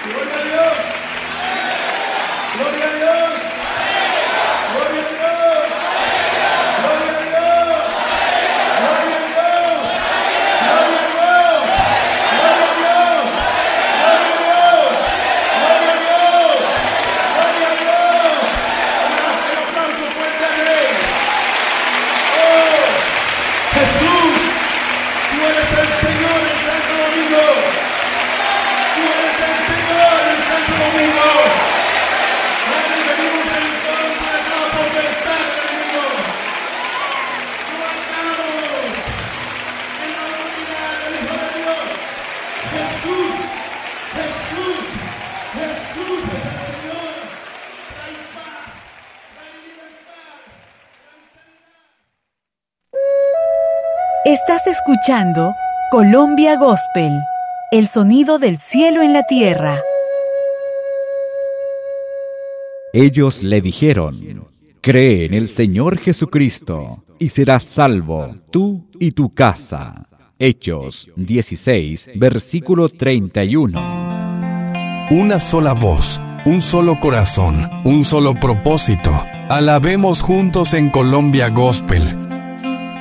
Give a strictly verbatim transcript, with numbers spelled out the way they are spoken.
Gloria a Dios. Gloria a Dios. Gloria a Dios. Gloria a Dios. Gloria a Dios. Gloria a Dios. Gloria a Dios. Gloria a Dios. Gloria a Dios. Gloria a Dios. Un aplauso fuerte a Él. Oh, Jesús, tú eres el Señor en Santo Domingo. Tú eres el Señor en Santo Domingo. Padre, venimos en contra de toda potestad del enemigo. Lo atamos en la autoridad del Hijo de Dios. Jesús, Jesús, Jesús es el Señor. Trae paz, trae libertad, trae sanidad. Estás escuchando Colombia Gospel, el sonido del cielo en la tierra. Ellos le dijeron: cree en el Señor Jesucristo y serás salvo, tú y tu casa. Hechos dieciséis, versículo treinta y uno. Una sola voz, un solo corazón, un solo propósito. Alabemos juntos en Colombia Gospel,